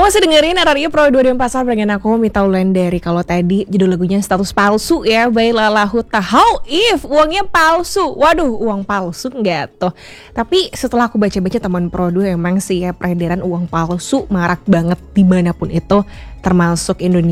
masih dengerin RRI Pro 2 Pasar bagian aku Mita Wulandari. Kalau tadi judul lagunya status palsu ya, by Lala Huta. How if uangnya palsu? Waduh, uang palsu enggak tuh. Tapi setelah aku baca-baca teman Pro 2 emang sih ya peredaran uang palsu marak banget dimanapun itu, termasuk Indonesia.